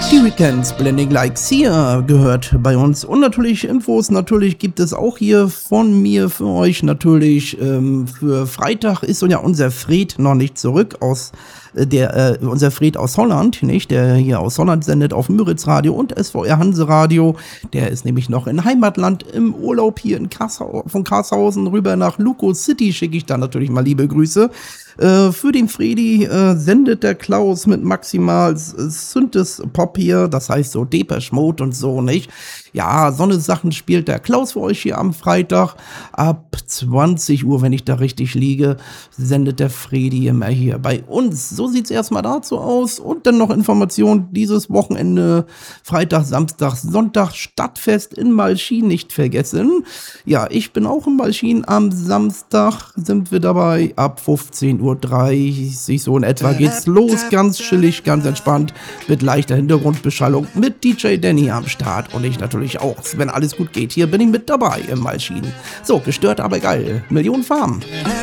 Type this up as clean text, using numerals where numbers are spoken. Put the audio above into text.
Die Weekends, Blending Like Sia gehört bei uns. Und natürlich Infos, natürlich gibt es auch hier von mir für euch natürlich. Für Freitag ist ja unser Fred noch nicht zurück aus unser Fred aus Holland, nicht? Der hier aus Holland sendet auf Müritz Radio und SVR Hanse Radio. Der ist nämlich noch in Heimatland im Urlaub hier in von Karlshausen rüber nach Luco City. Schicke ich da natürlich mal liebe Grüße. Für den Fredi sendet der Klaus mit maximal Synthes-Pop hier, das heißt so Depeche Mode und so, nicht? Ja, so eine Sachen spielt der Klaus für euch hier am Freitag. Ab 20 Uhr, wenn ich da richtig liege, sendet der Fredi immer hier bei uns. So sieht's erstmal dazu aus. Und dann noch Informationen dieses Wochenende, Freitag, Samstag, Sonntag, Stadtfest in Malchin nicht vergessen. Ja, ich bin auch in Malchin. Am Samstag sind wir dabei. Ab 15:30 Uhr, so in etwa geht's los. Ganz chillig, ganz entspannt, mit leichter Hintergrundbeschallung, mit DJ Danny am Start und ich natürlich auch, wenn alles gut geht. Hier bin ich mit dabei im Malchin. So, gestört, aber geil. Millionen Farben.